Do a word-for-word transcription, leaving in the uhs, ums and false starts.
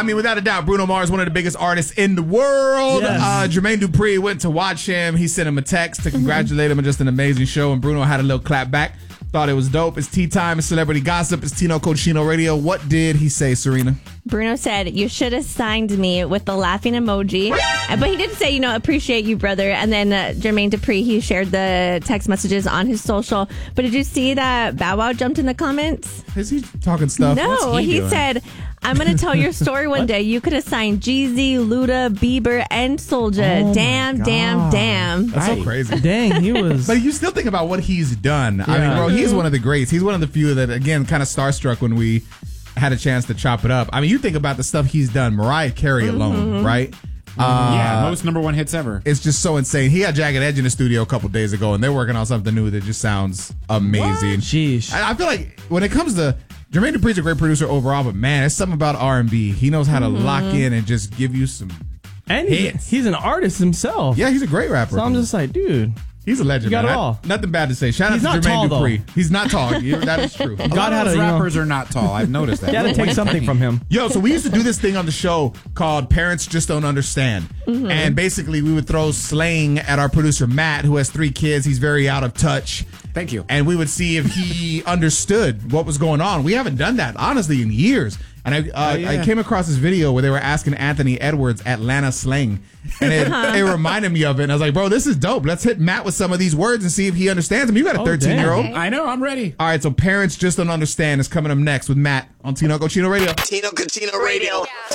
I mean, without a doubt, Bruno Mars, one of the biggest artists in the world. Yes. Uh, Jermaine Dupri went to watch him. He sent him a text to congratulate him on just an amazing show, and Bruno had a little clap back. Thought it was dope. It's tea time. It's celebrity gossip. It's Tino Cochino Radio. What did he say, Serena? Bruno said, you should have signed me with the laughing emoji. Uh, But he did say, you know, appreciate you, brother. And then uh, Jermaine Dupri, he shared the text messages on his social. But did you see that Bow Wow jumped in the comments? Is he talking stuff? No, What's he, doing? said, I'm going to tell your story one day. You could have signed Jeezy, Luda, Bieber, and Soulja. Oh damn, my damn, God. damn. That's so crazy. Dang, he was. But you still think about what he's done. I mean, Yeah. bro, he's one of the greats. He's one of the few that, again, kind of starstruck when we had a chance to chop it up. I mean, you think about the stuff he's done. Mariah Carey alone, right? Uh, yeah, most number one hits ever. It's just so insane. He had Jagged Edge in the studio a couple days ago, and they're working on something new that just sounds amazing. Sheesh. I, I feel like when it comes to Jermaine Dupri's a great producer overall, but man, it's something about R and B. He knows how to lock in and just give you some. And he, hits. he's an artist himself. Yeah, he's a great rapper. So I'm just like, dude. He's a legend. You got man. it all. I- nothing bad to say. Shout He's out not to Jermaine tall, though. Dupri. He's not tall. Yeah, that is true. A lot God of had those a, you know- rappers are not tall. I've noticed that. You got to take something from him. Yo, so we used to do this thing on the show called Parents Just Don't Understand. And basically, we would throw slang at our producer, Matt, who has three kids. He's very out of touch. Thank you. And we would see if he understood what was going on. We haven't done that, honestly, in years. And I, uh, Oh, yeah. I came across this video where they were asking Anthony Edwards Atlanta slang. And it, it reminded me of it. And I was like, bro, this is dope. Let's hit Matt with some of these words and see if he understands them. You got a Oh, thirteen-year-old. dang. I know. I'm ready. All right, so Parents Just Don't Understand is coming up next with Matt on Tino Cochino Radio. Tino Cochino Radio.